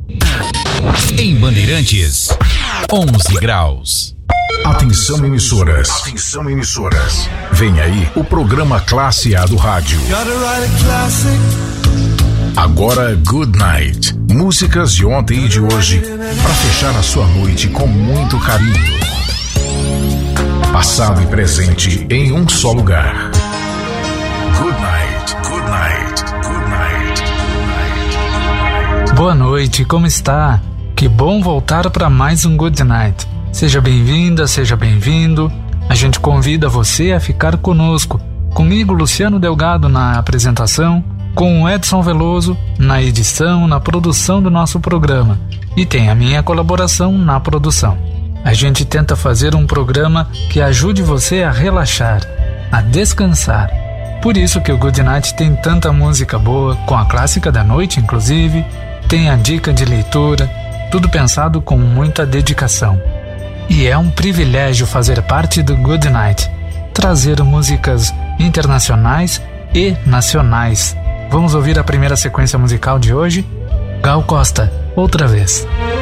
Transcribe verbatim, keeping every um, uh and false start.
Em Bandeirantes, onze graus. Atenção emissoras. Atenção emissoras. Vem aí o programa Classe A do rádio. Agora Good Night. Músicas de ontem e de hoje para fechar a sua noite com muito carinho. Passado e presente em um só lugar. Good Night. Good Night. Good Night. Good Night. Boa noite, como está? Que bom voltar para mais um Good Night. Seja bem-vinda, seja bem-vindo. A gente convida você a ficar conosco. Comigo, Luciano Delgado, na apresentação, com o Edson Veloso na edição, na produção do nosso programa. E tem a minha colaboração na produção. A gente tenta fazer um programa que ajude você a relaxar, a descansar. Por isso que o Good Night tem tanta música boa, com a clássica da noite, inclusive. Tem a dica de leitura, tudo pensado com muita dedicação. E é um privilégio fazer parte do Good Night, trazer músicas internacionais e nacionais. Vamos ouvir a primeira sequência musical de hoje? Gal Costa, outra vez.